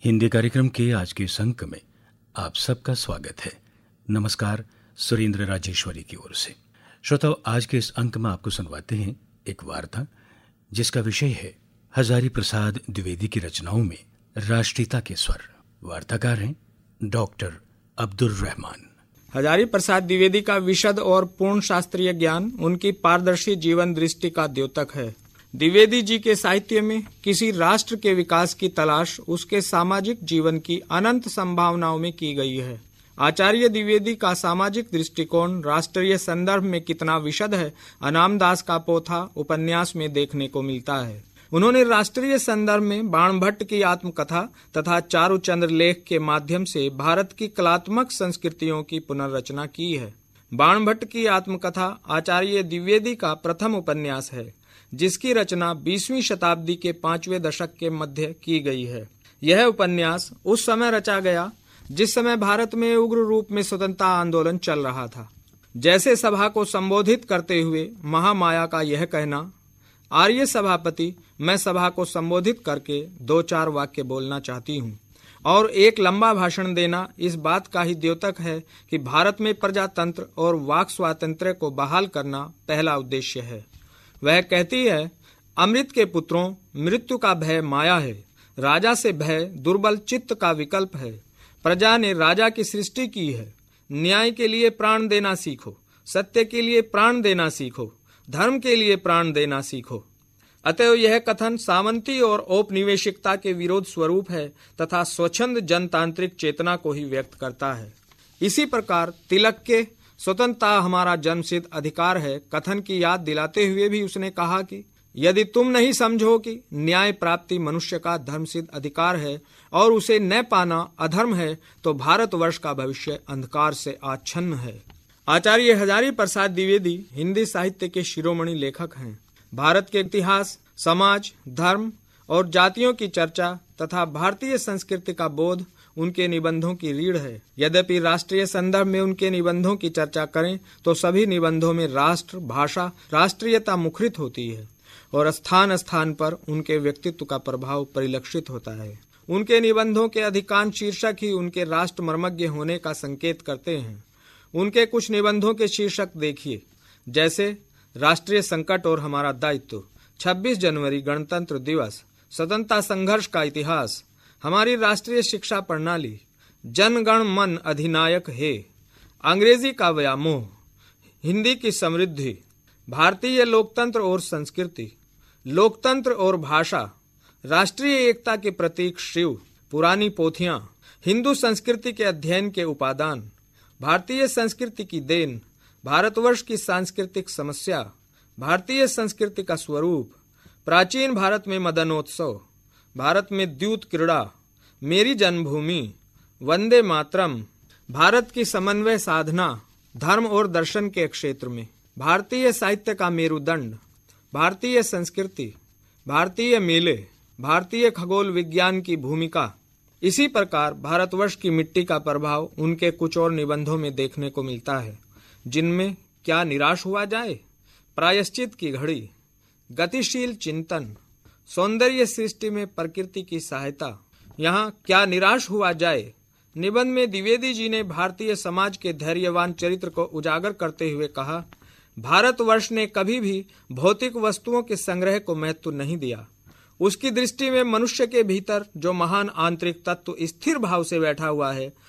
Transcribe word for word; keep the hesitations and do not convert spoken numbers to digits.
हिंदी कार्यक्रम के आज के इस अंक में आप सबका स्वागत है। नमस्कार, सुरेंद्र राजेश्वरी की ओर से। श्रोताओ, आज के इस अंक में आपको सुनवाते हैं एक वार्ता जिसका विषय है हजारी प्रसाद द्विवेदी की रचनाओं में राष्ट्रीयता के स्वर। वार्ताकार हैं डॉक्टर अब्दुल रहमान। हजारी प्रसाद द्विवेदी का विशद और पूर्ण शास्त्रीय ज्ञान उनकी पारदर्शी जीवन दृष्टि का द्योतक है। द्विवेदी जी के साहित्य में किसी राष्ट्र के विकास की तलाश उसके सामाजिक जीवन की अनंत संभावनाओं में की गई है। आचार्य द्विवेदी का सामाजिक दृष्टिकोण राष्ट्रीय संदर्भ में कितना विशद है, अनामदास का पोथा उपन्यास में देखने को मिलता है। उन्होंने राष्ट्रीय संदर्भ में बाणभट्ट की आत्मकथा तथा चारुचंद्र लेख के माध्यम से भारत की कलात्मक संस्कृतियों की पुनर्रचना की है। बाणभट्ट की आत्मकथा आचार्य द्विवेदी का प्रथम उपन्यास है, जिसकी रचना बीसवीं शताब्दी के पांचवें दशक के मध्य की गई है। यह उपन्यास उस समय रचा गया जिस समय भारत में उग्र रूप में स्वतंत्रता आंदोलन चल रहा था। जैसे सभा को संबोधित करते हुए महामाया का यह कहना, आर्य सभापति, मैं सभा को संबोधित करके दो चार वाक्य बोलना चाहती हूँ, और एक लंबा भाषण देना इस बात का ही द्योतक है कि भारत में प्रजातंत्र और वाक स्वातंत्र्य को बहाल करना पहला उद्देश्य है। वह कहती है, अमृत के पुत्रों, मृत्यु का भय माया है, राजा से भय दुर्बल चित्त का विकल्प है। प्रजा ने राजा की सृष्टि की है। न्याय के लिए प्राण देना सीखो, सत्य के लिए प्राण देना सीखो, धर्म के लिए प्राण देना सीखो। अतएव यह कथन सामंती और औपनिवेशिकता के विरोध स्वरूप है तथा स्वच्छंद जनतांत्रिक चेतना को ही व्यक्त करता है। इसी प्रकार तिलक के स्वतंत्रता हमारा जन्मसिद्ध अधिकार है कथन की याद दिलाते हुए भी उसने कहा कि यदि तुम नहीं समझो कि न्याय प्राप्ति मनुष्य का धर्मसिद्ध अधिकार है और उसे न पाना अधर्म है, तो भारतवर्ष का भविष्य अंधकार से आच्छन्न है। आचार्य हजारी प्रसाद द्विवेदी हिंदी साहित्य के शिरोमणि लेखक हैं। भारत के इतिहास, समाज, धर्म और जातियों की चर्चा तथा भारतीय संस्कृति का बोध उनके निबंधों की रीढ़ है। यद्यपि राष्ट्रीय संदर्भ में उनके निबंधों की चर्चा करें तो सभी निबंधों में राष्ट्र, भाषा, राष्ट्रीयता मुखरित होती है और स्थान स्थान पर उनके व्यक्तित्व का प्रभाव परिलक्षित होता है। उनके निबंधों के अधिकांश शीर्षक ही उनके राष्ट्र मर्मज्ञ होने का संकेत करते हैं। उनके कुछ निबंधों के शीर्षक देखिए, जैसे राष्ट्रीय संकट और हमारा दायित्व, छब्बीस जनवरी गणतंत्र दिवस, स्वतंत्रता संघर्ष का इतिहास, हमारी राष्ट्रीय शिक्षा प्रणाली, जनगण मन अधिनायक है, अंग्रेजी का व्यामोह, हिंदी की समृद्धि, भारतीय लोकतंत्र और संस्कृति, लोकतंत्र और भाषा, राष्ट्रीय एकता के प्रतीक शिव, पुरानी पोथियां, हिंदू संस्कृति के अध्ययन के उपादान, भारतीय संस्कृति की देन, भारतवर्ष की सांस्कृतिक समस्या, भारतीय संस्कृति का स्वरूप, प्राचीन भारत में मदनोत्सव, भारत में द्यूत क्रीड़ा, मेरी जन्मभूमि, वंदे मातरम, भारत की समन्वय साधना, धर्म और दर्शन के क्षेत्र में, भारतीय साहित्य का मेरुदंड, भारतीय संस्कृति, भारतीय मेले, भारतीय खगोल विज्ञान की भूमिका। इसी प्रकार भारतवर्ष की मिट्टी का प्रभाव उनके कुछ और निबंधों में देखने को मिलता है, जिनमें क्या निराश हुआ जाए, प्रायश्चित की घड़ी, गतिशील चिंतन, सौंदर्य सृष्टि में प्रकृति की सहायता, यहाँ क्या निराश हुआ जाए निबंध में द्विवेदी जी ने भारतीय समाज के धैर्यवान चरित्र को उजागर करते हुए कहा, भारतवर्ष ने कभी भी भौतिक वस्तुओं के संग्रह को महत्व नहीं दिया। उसकी दृष्टि में मनुष्य के भीतर जो महान आंतरिक तत्व स्थिर भाव से बैठा हुआ है